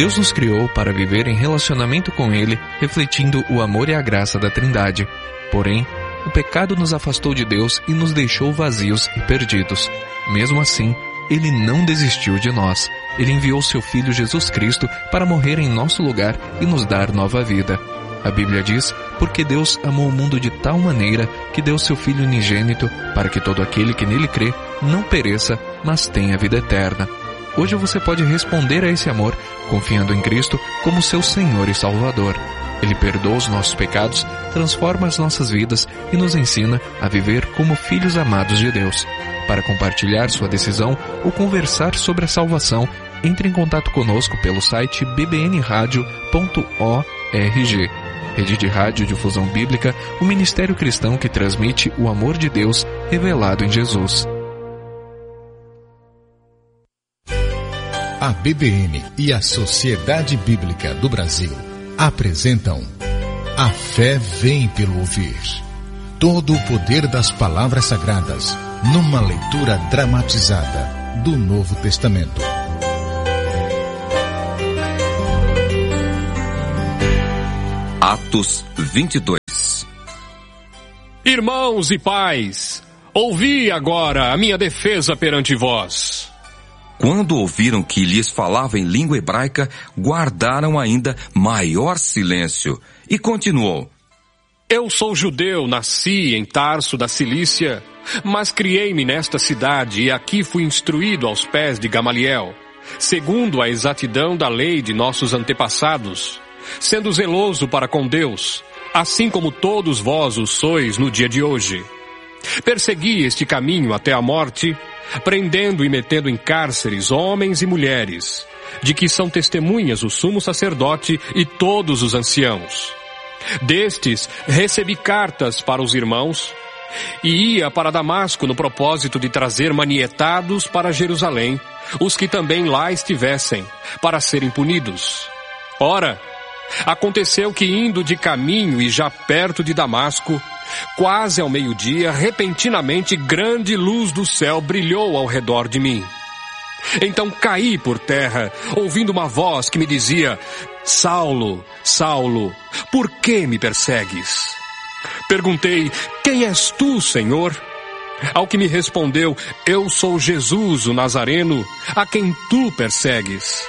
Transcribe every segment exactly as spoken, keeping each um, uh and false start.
Deus nos criou para viver em relacionamento com Ele, refletindo o amor e a graça da Trindade. Porém, o pecado nos afastou de Deus e nos deixou vazios e perdidos. Mesmo assim, Ele não desistiu de nós. Ele enviou seu Filho Jesus Cristo para morrer em nosso lugar e nos dar nova vida. A Bíblia diz, porque Deus amou o mundo de tal maneira que deu seu Filho unigênito para que todo aquele que nele crê não pereça, mas tenha vida eterna. Hoje você pode responder a esse amor confiando em Cristo como seu Senhor e Salvador. Ele perdoa os nossos pecados, transforma as nossas vidas e nos ensina a viver como filhos amados de Deus. Para compartilhar sua decisão ou conversar sobre a salvação, entre em contato conosco pelo site b b n radio ponto org. Rede de Rádio Difusão Bíblica, o ministério cristão que transmite o amor de Deus revelado em Jesus. A B B N e a Sociedade Bíblica do Brasil apresentam A Fé Vem pelo Ouvir. Todo o poder das palavras sagradas numa leitura dramatizada do Novo Testamento. Atos vinte e dois. Irmãos e pais, ouvi agora a minha defesa perante vós. Quando ouviram que lhes falava em língua hebraica, guardaram ainda maior silêncio. E continuou. Eu sou judeu, nasci em Tarso da Cilícia, mas criei-me nesta cidade e aqui fui instruído aos pés de Gamaliel, segundo a exatidão da lei de nossos antepassados, sendo zeloso para com Deus, assim como todos vós o sois no dia de hoje. Persegui este caminho até a morte, prendendo e metendo em cárceres homens e mulheres, de que são testemunhas o sumo sacerdote e todos os anciãos. Destes recebi cartas para os irmãos, e ia para Damasco no propósito de trazer manietados para Jerusalém, os que também lá estivessem, para serem punidos. Ora, aconteceu que indo de caminho e já perto de Damasco, quase ao meio-dia, repentinamente grande luz do céu brilhou ao redor de mim. Então caí por terra, ouvindo uma voz que me dizia, Saulo, Saulo, por que me persegues? Perguntei, quem és tu, Senhor? Ao que me respondeu, eu sou Jesus, o Nazareno, a quem tu persegues.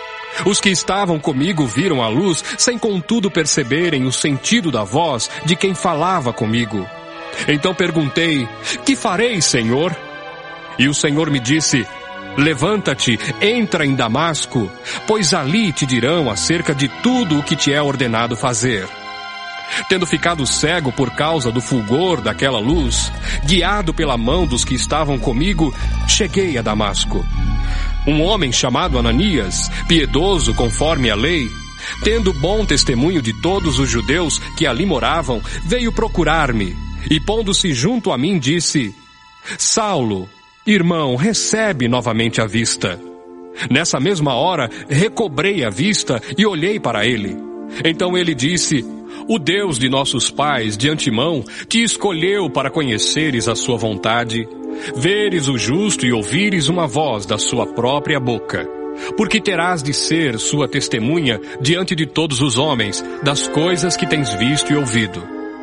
Os que estavam comigo viram a luz, sem contudo perceberem o sentido da voz de quem falava comigo. Então perguntei, que farei, Senhor? E o Senhor me disse, levanta-te, entra em Damasco, pois ali te dirão acerca de tudo o que te é ordenado fazer. Tendo ficado cego por causa do fulgor daquela luz, guiado pela mão dos que estavam comigo, cheguei a Damasco. Um homem chamado Ananias, piedoso conforme a lei, tendo bom testemunho de todos os judeus que ali moravam, veio procurar-me, e pondo-se junto a mim disse, Saulo, irmão, recebe novamente a vista. Nessa mesma hora, recobrei a vista e olhei para ele. Então ele disse, o Deus de nossos pais, de antemão, te escolheu para conheceres a sua vontade, veres o justo e ouvires uma voz da sua própria boca, porque terás de ser sua testemunha diante de todos os homens das coisas que tens visto e ouvido.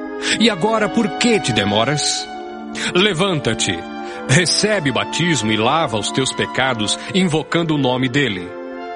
E agora por que te demoras? Levanta-te, recebe o batismo e lava os teus pecados, invocando o nome dele.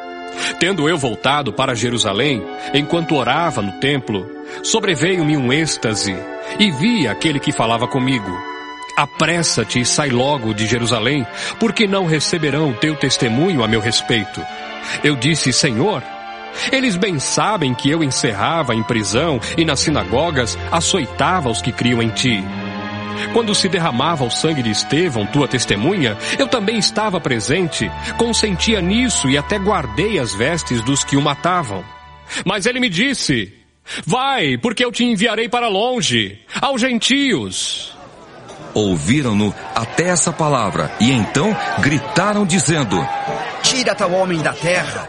Tendo eu voltado para Jerusalém, enquanto orava no templo, sobreveio-me um êxtase, e vi aquele que falava comigo. Apressa-te e sai logo de Jerusalém, porque não receberão teu testemunho a meu respeito. Eu disse, Senhor, eles bem sabem que eu encerrava em prisão e nas sinagogas açoitava os que criam em ti. Quando se derramava o sangue de Estevão, tua testemunha, eu também estava presente, consentia nisso e até guardei as vestes dos que o matavam. Mas ele me disse, vai, porque eu te enviarei para longe, aos gentios. Ouviram-no até essa palavra, e então gritaram dizendo, tira tal homem da terra,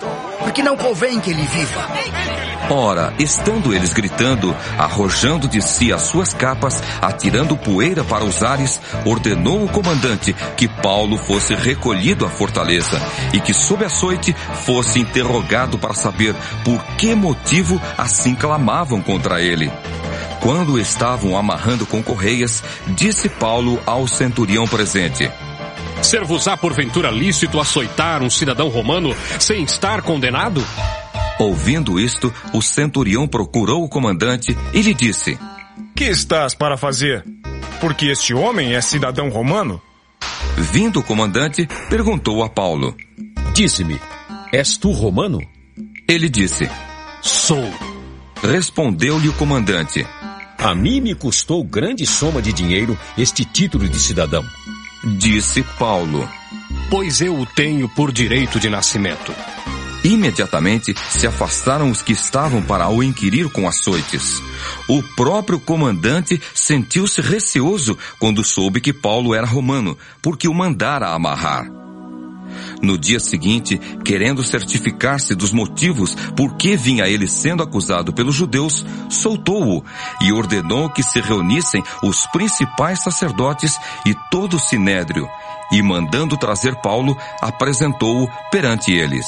porque não convém que ele viva. Ora, estando eles gritando, arrojando de si as suas capas, atirando poeira para os ares, ordenou o comandante que Paulo fosse recolhido à fortaleza e que, sob açoite, fosse interrogado para saber por que motivo assim clamavam contra ele. Quando estavam amarrando com correias, disse Paulo ao centurião presente: Ser-vos-á porventura lícito açoitar um cidadão romano sem estar condenado? Ouvindo isto, o centurião procurou o comandante e lhe disse: Que estás para fazer? Porque este homem é cidadão romano? Vindo o comandante, perguntou a Paulo: Disse-me, és tu romano? Ele disse: Sou. Respondeu-lhe o comandante: A mim me custou grande soma de dinheiro este título de cidadão. Disse Paulo: Pois eu o tenho por direito de nascimento. Imediatamente se afastaram os que estavam para o inquirir com açoites. O próprio comandante sentiu-se receoso quando soube que Paulo era romano, porque o mandara amarrar. No dia seguinte, querendo certificar-se dos motivos por que vinha ele sendo acusado pelos judeus, soltou-o e ordenou que se reunissem os principais sacerdotes e todo o sinédrio, e mandando trazer Paulo, apresentou-o perante eles.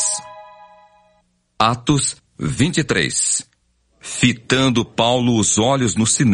Atos vinte e três. Fitando Paulo os olhos no sinédrio,